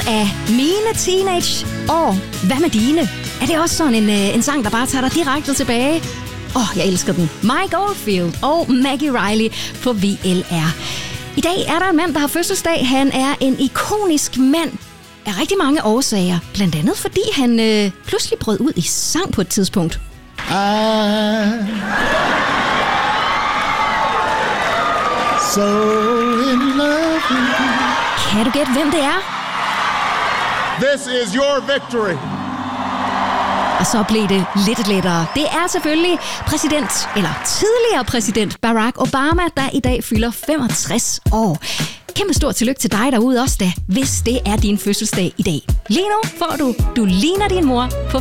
af mine teenageår. Hvad med dine? Er det også sådan en sang, der bare tager dig direkte tilbage? Jeg elsker den. Mike Oldfield og Maggie Reilly på VLR. I dag er der en mand, der har fødselsdag. Han er en ikonisk mand af rigtig mange årsager. Blandt andet fordi han pludselig brød ud i sang på et tidspunkt. So in love with you. Kan du gætte, hvem det er? This is your victory. Og så blev det lidt lettere. Det er selvfølgelig tidligere præsident Barack Obama, der i dag fylder 65 år. Kæmpe stort tillykke til dig derude også da, hvis det er din fødselsdag i dag. Lige nu får du ligner din mor på